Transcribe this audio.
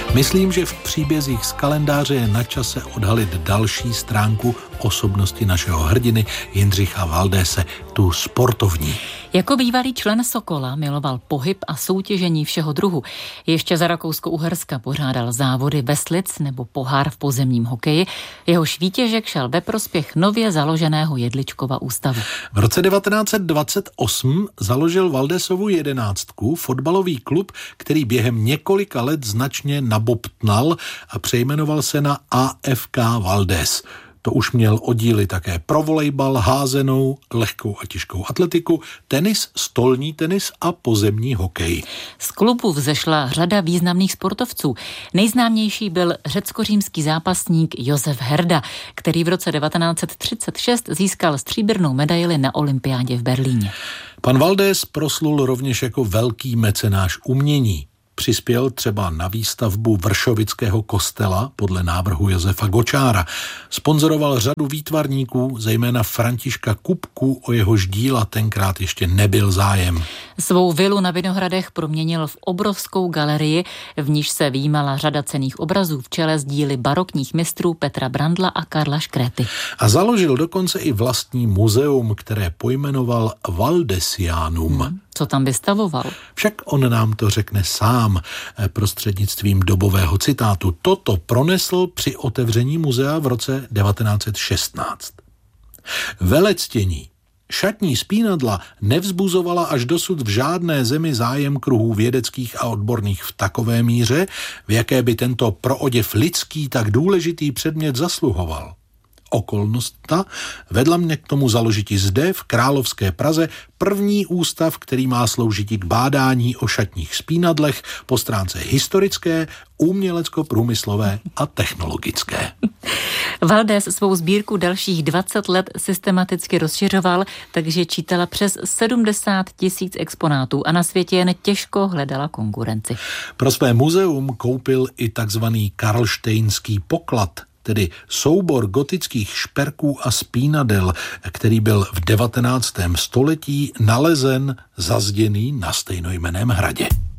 Myslím, že v příbězích z kalendáře je na čase odhalit další stránku osobnosti našeho hrdiny Jindřicha Valdése, tu sportovní. Jako bývalý člen Sokola miloval pohyb a soutěžení všeho druhu. Ještě za Rakousko-Uherska pořádal závody veslic nebo pohár v pozemním hokeji. Jehož výtěžek šel ve prospěch nově založeného Jedličkova ústavu. V roce 1928 založil Valdésovu 11, fotbalový klub, který během několika let značně nabobtnal a přejmenoval se na AFK Valdés. To už měl oddíly také pro volejbal, házenou, lehkou a těžkou atletiku, tenis, stolní tenis a pozemní hokej. Z klubu vzešla řada významných sportovců. Nejznámější byl řecko-římský zápasník Josef Herda, který v roce 1936 získal stříbrnou medaili na olympiádě v Berlíně. Pan Valdés proslul rovněž jako velký mecenáš umění. Přispěl třeba na výstavbu Vršovického kostela podle návrhu Josefa Gočára. Sponzoroval řadu výtvarníků, zejména Františka Kupku, o jehož díla tenkrát ještě nebyl zájem. Svou vilu na Vinohradech proměnil v obrovskou galerii, v níž se vyjímala řada cenných obrazů v čele s díly barokních mistrů Petra Brandla a Karla Škréty. A založil dokonce i vlastní muzeum, které pojmenoval Valdesianum. Co tam vystavoval? Však on nám to řekne sám prostřednictvím dobového citátu. Toto pronesl při otevření muzea v roce 1916. Velectění, šatní spínadla nevzbuzovala až dosud v žádné zemi zájem kruhů vědeckých a odborných v takové míře, v jaké by tento pro oděv lidský tak důležitý předmět zasluhoval. Okolnost ta vedla mě k tomu založiti zde v Královské Praze první ústav, který má sloužit k bádání o šatních spínadlech po stránce historické, umělecko-průmyslové a technologické. Valdés svou sbírku dalších 20 let systematicky rozšiřoval, takže čítala přes 70 000 exponátů a na světě jen těžko hledala konkurenci. Pro své muzeum koupil i takzvaný karlštejnský poklad, tedy soubor gotických šperků a spínadel, který byl v 19. století nalezen zazděný na stejnojmenném hradě.